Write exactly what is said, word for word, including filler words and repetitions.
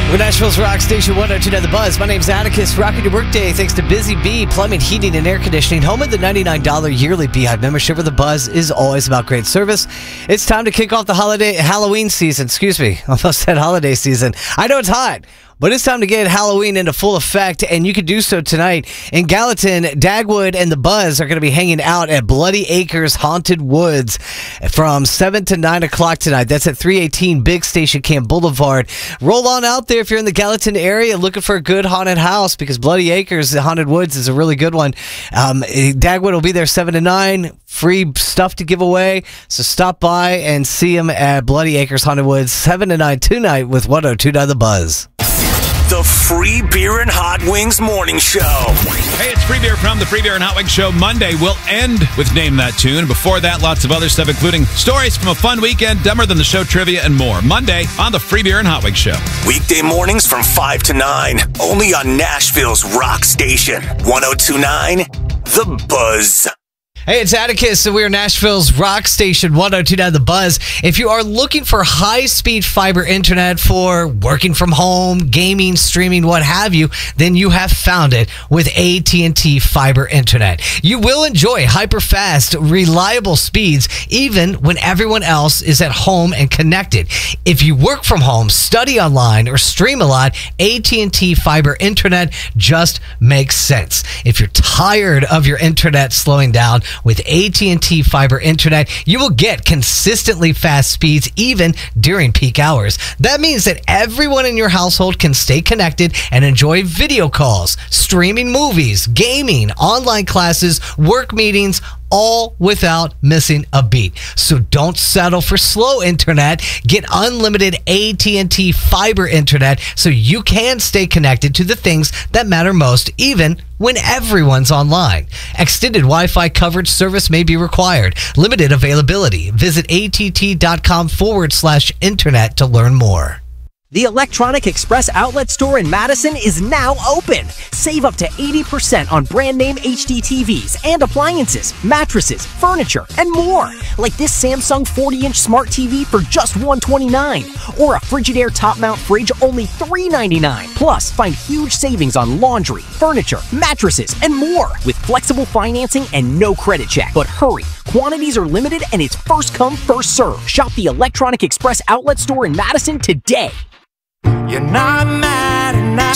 We're Nashville's Rock Station one oh two to The Buzz. My name's Atticus. Rocking your workday thanks to Busy Bee Plumbing, Heating, and Air Conditioning. Home of the ninety-nine dollars yearly Beehive membership, where The Buzz is always about great service. It's time to kick off the holiday Halloween season. Excuse me. Almost said holiday season. I know it's hot, but it's time to get Halloween into full effect, and you can do so tonight. In Gallatin, Dagwood and The Buzz are going to be hanging out at Bloody Acres Haunted Woods from seven to nine o'clock tonight. That's at three eighteen Big Station Camp Boulevard. Roll on out there if you're in the Gallatin area looking for a good haunted house, because Bloody Acres Haunted Woods is a really good one. Um, Dagwood will be there seven to nine. Free stuff to give away, so stop by and see him at Bloody Acres Haunted Woods seven to nine tonight with one oh two to The Buzz. The Free Beer and Hot Wings Morning Show. Hey, it's Free Beer from the Free Beer and Hot Wings Show. Monday, we'll end with Name That Tune. Before that, lots of other stuff, including stories from a fun weekend, Dumber Than the Show trivia, and more. Monday on the Free Beer and Hot Wings Show. Weekday mornings from five to nine, only on Nashville's Rock Station. one oh two point nine The Buzz. Hey, it's Atticus, and we're Nashville's Rock Station one oh two point nine The Buzz. If you are looking for high-speed fiber internet for working from home, gaming, streaming, what have you, then you have found it with A T and T Fiber Internet. You will enjoy hyper-fast, reliable speeds, even when everyone else is at home and connected. If you work from home, study online, or stream a lot, A T and T Fiber Internet just makes sense. If you're tired of your internet slowing down, with A T and T Fiber Internet, you will get consistently fast speeds even during peak hours. That means that everyone in your household can stay connected and enjoy video calls, streaming movies, gaming, online classes, work meetings, all without missing a beat. So don't settle for slow internet. Get unlimited A T and T Fiber Internet so you can stay connected to the things that matter most, even when everyone's online. Extended Wi-Fi coverage service may be required. Limited availability. Visit att.com forward slash internet to learn more. The Electronic Express Outlet Store in Madison is now open. Save up to eighty percent on brand name H D T Vs and appliances, mattresses, furniture, and more. Like this Samsung forty inch smart T V for just one hundred twenty-nine dollars, or a Frigidaire top mount fridge only three hundred ninety-nine dollars. Plus, find huge savings on laundry, furniture, mattresses, and more with flexible financing and no credit check. But hurry, quantities are limited and it's first come, first serve. Shop the Electronic Express Outlet Store in Madison today. You're not mad.